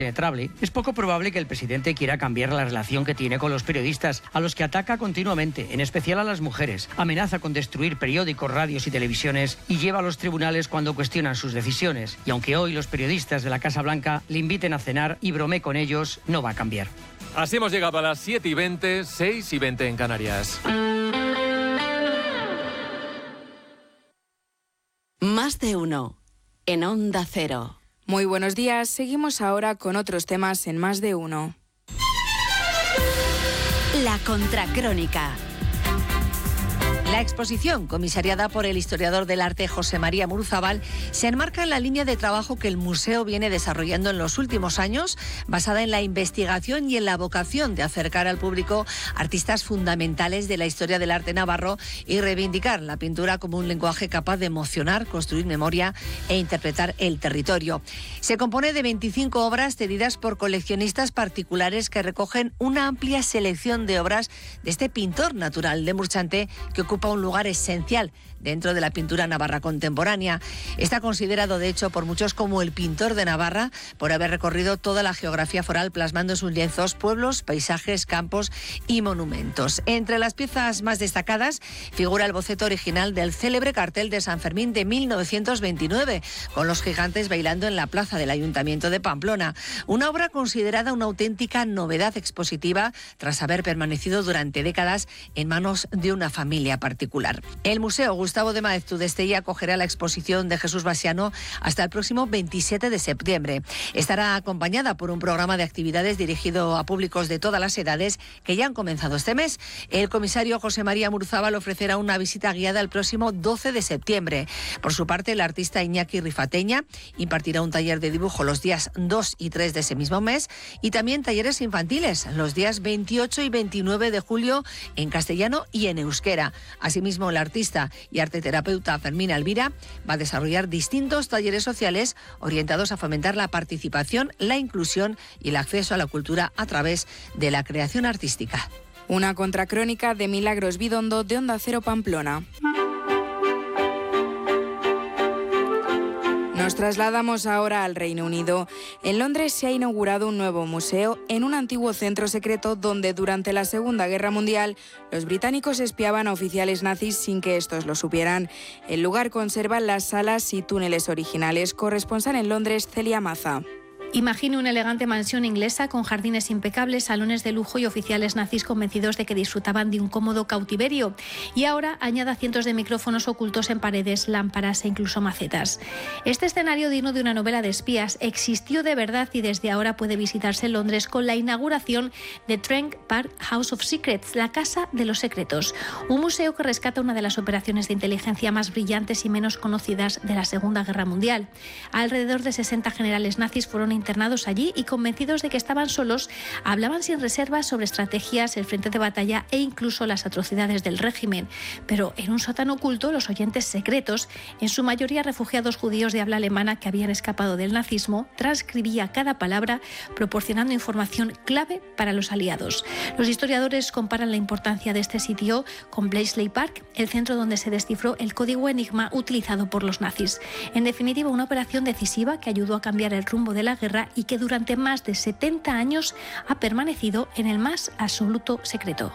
impenetrable, es poco probable que el presidente quiera cambiar la relación que tiene con los periodistas, a los que ataca continuamente, en especial a las mujeres, amenaza con destruir periódicos, radios y televisiones y lleva a los tribunales cuando cuestionan sus decisiones. Y aunque hoy los periodistas de la Casa Blanca le inviten a cenar y bromee con ellos, no va a cambiar. Así hemos llegado a las 7:20, 6:20 en Canarias. Más de uno en Onda Cero. Muy buenos días, seguimos ahora con otros temas en Más de uno. La Contracrónica. La exposición, comisariada por el historiador del arte José María Muruzábal, se enmarca en la línea de trabajo que el museo viene desarrollando en los últimos años, basada en la investigación y en la vocación de acercar al público artistas fundamentales de la historia del arte navarro y reivindicar la pintura como un lenguaje capaz de emocionar, construir memoria e interpretar el territorio. Se compone de 25 obras cedidas por coleccionistas particulares que recogen una amplia selección de obras de este pintor natural de Murchante que ocupa un lugar esencial dentro de la pintura navarra contemporánea. Está considerado, de hecho, por muchos como el pintor de Navarra, por haber recorrido toda la geografía foral plasmando en sus lienzos pueblos, paisajes, campos y monumentos. Entre las piezas más destacadas figura el boceto original del célebre cartel de San Fermín de 1929, con los gigantes bailando en la plaza del Ayuntamiento de Pamplona. Una obra considerada una auténtica novedad expositiva tras haber permanecido durante décadas en manos de una familia particular. El Museo Gustavo de Maeztu de Estella acogerá la exposición de Jesús Basiano hasta el próximo 27 de septiembre. Estará acompañada por un programa de actividades dirigido a públicos de todas las edades que ya han comenzado este mes. El comisario José María Muruzábal ofrecerá una visita guiada el próximo 12 de septiembre. Por su parte, el artista Iñaki Rifateña impartirá un taller de dibujo los días 2 y 3 de ese mismo mes y también talleres infantiles los días 28 y 29 de julio en castellano y en euskera. Asimismo, el artista y arteterapeuta Fermín Alvira va a desarrollar distintos talleres sociales orientados a fomentar la participación, la inclusión y el acceso a la cultura a través de la creación artística. Una contracrónica de Milagros Bidondo de Onda Cero Pamplona. Nos trasladamos ahora al Reino Unido. En Londres se ha inaugurado un nuevo museo en un antiguo centro secreto donde durante la Segunda Guerra Mundial los británicos espiaban a oficiales nazis sin que estos lo supieran. El lugar conserva las salas y túneles originales. Corresponsal en Londres, Celia Maza. Imagine una elegante mansión inglesa con jardines impecables, salones de lujo y oficiales nazis convencidos de que disfrutaban de un cómodo cautiverio. Y ahora añada cientos de micrófonos ocultos en paredes, lámparas e incluso macetas. Este escenario digno de una novela de espías existió de verdad y desde ahora puede visitarse en Londres con la inauguración de Trent Park House of Secrets, la Casa de los Secretos, un museo que rescata una de las operaciones de inteligencia más brillantes y menos conocidas de la Segunda Guerra Mundial. Alrededor de 60 generales nazis fueron internados allí y convencidos de que estaban solos, hablaban sin reservas sobre estrategias, el frente de batalla e incluso las atrocidades del régimen. Pero en un sótano oculto, los oyentes secretos, en su mayoría refugiados judíos de habla alemana que habían escapado del nazismo, transcribía cada palabra, proporcionando información clave para los aliados. Los historiadores comparan la importancia de este sitio con Bletchley Park, el centro donde se descifró el código Enigma utilizado por los nazis. En definitiva, una operación decisiva que ayudó a cambiar el rumbo de la guerra y que durante más de 70 años ha permanecido en el más absoluto secreto.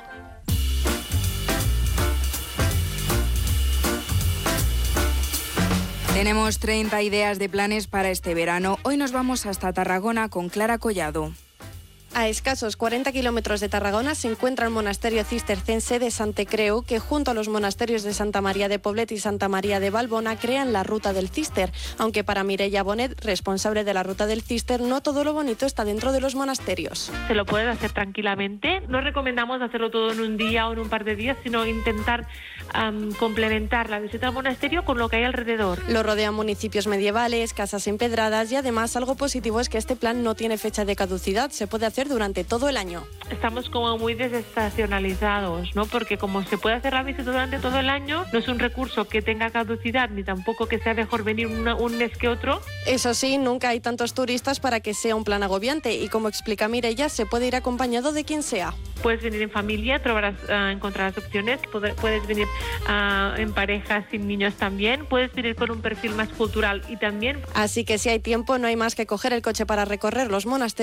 Tenemos 30 ideas de planes para este verano. Hoy nos vamos hasta Tarragona con Clara Collado. A escasos 40 kilómetros de Tarragona se encuentra el monasterio cistercense de Santecreu, que junto a los monasterios de Santa María de Poblet y Santa María de Valbona crean la Ruta del Cister. Aunque para Mireia Bonet, responsable de la Ruta del Cister, no todo lo bonito está dentro de los monasterios. Se lo pueden hacer tranquilamente. No recomendamos hacerlo todo en un día o en un par de días, sino intentar complementar la visita al monasterio con lo que hay alrededor. Lo rodean municipios medievales, casas empedradas y además algo positivo es que este plan no tiene fecha de caducidad, se puede hacer durante todo el año. Estamos como muy desestacionalizados, ¿no? Porque como se puede hacer la visita durante todo el año, no es un recurso que tenga caducidad ni tampoco que sea mejor venir un mes que otro. Eso sí, nunca hay tantos turistas para que sea un plan agobiante y como explica Mireia, se puede ir acompañado de quien sea. Puedes venir en familia, encontrarás opciones, puedes venir en pareja sin niños también, puedes venir con un perfil más cultural y también. Así que si hay tiempo no hay más que coger el coche para recorrer los monasterios